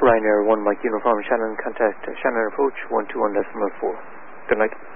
Ryanair 1 Mike Uniform Shannon, contact Shannon approach 121.4. Good night.